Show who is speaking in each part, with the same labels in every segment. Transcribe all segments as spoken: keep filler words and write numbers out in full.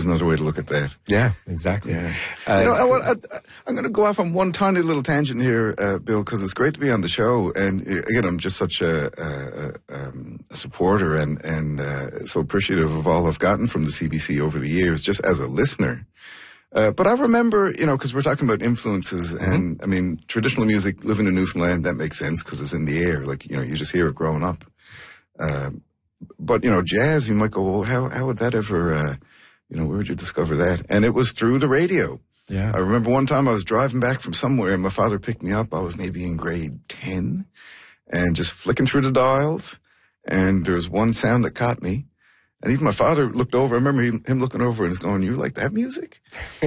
Speaker 1: there's another way to look at that.
Speaker 2: Yeah, exactly.
Speaker 1: Yeah.
Speaker 2: Uh,
Speaker 1: you know, I want, I, I'm going to go off on one tiny little tangent here, uh, Bill, because it's great to be on the show. And uh, again, I'm just such a, a, um, a supporter and, and uh, so appreciative of all I've gotten from the C B C over the years, just as a listener. Uh, but I remember, you know, because we're talking about influences, mm-hmm. and I mean, traditional music, living in Newfoundland, that makes sense because it's in the air. Like, you know, you just hear it growing up. Uh, but, you know, jazz, you might go, well, how, how would that ever, uh, you know, where would you discover that? And it was through the radio.
Speaker 2: Yeah.
Speaker 1: I remember one time I was driving back from somewhere and my father picked me up. I was maybe in grade ten and just flicking through the dials. And there was one sound that caught me. And even my father looked over. I remember him, him looking over and he's going, "You like that music?"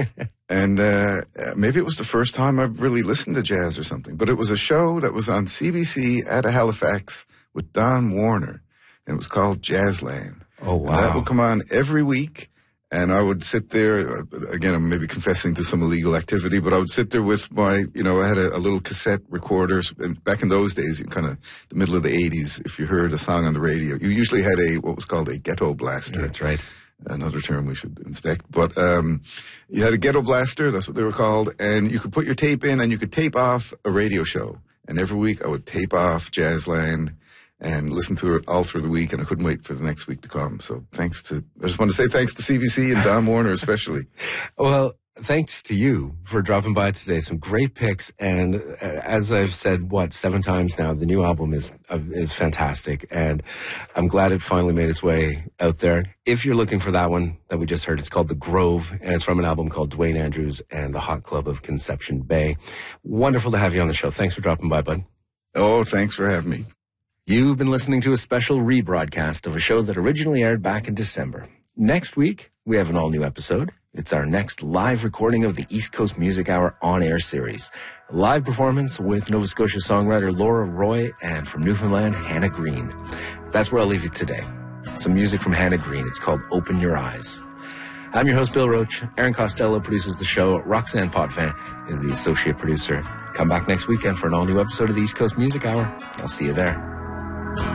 Speaker 1: And uh, maybe it was the first time I've really listened to jazz or something. But it was a show that was on C B C out of Halifax with Don Warner. And it was called Jazzland.
Speaker 2: Oh, wow.
Speaker 1: And that would come on every week. And I would sit there, again, I'm maybe confessing to some illegal activity, but I would sit there with my, you know, I had a, a little cassette recorder. And back in those days, kind of the middle of the eighties, if you heard a song on the radio, you usually had a, what was called a ghetto blaster.
Speaker 2: That's right.
Speaker 1: Another term we should inspect. But um, you had a ghetto blaster, that's what they were called, and you could put your tape in and you could tape off a radio show. And every week I would tape off Jazzland and listen to it all through the week, and I couldn't wait for the next week to come. So thanks to, I just want to say thanks to C B C and Don Warner especially.
Speaker 2: Well, thanks to you for dropping by today. Some great picks, and uh, as I've said, what, seven times now, the new album is uh, is fantastic, and I'm glad it finally made its way out there. If you're looking for that one that we just heard, it's called The Grove, and it's from an album called Dwayne Andrews and the Hot Club of Conception Bay. Wonderful to have you on the show. Thanks for dropping by, bud.
Speaker 1: Oh, thanks for having me.
Speaker 2: You've been listening to a special rebroadcast of a show that originally aired back in December. Next week, we have an all-new episode. It's our next live recording of the East Coast Music Hour on-air series. A live performance with Nova Scotia songwriter Laura Roy and from Newfoundland, Hannah Green. That's where I'll leave you today. Some music from Hannah Green. It's called Open Your Eyes. I'm your host, Bill Roach. Aaron Costello produces the show. Roxanne Potvin is the associate producer. Come back next weekend for an all-new episode of the East Coast Music Hour. I'll see you there.